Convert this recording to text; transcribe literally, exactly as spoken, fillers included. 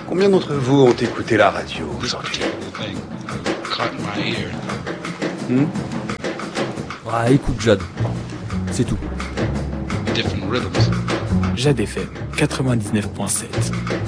Combien d'entre vous ont écouté la radio aujourd'hui? Hmm ah, écoute Jade, c'est tout. Jade F M quatre-vingt-dix-neuf point sept.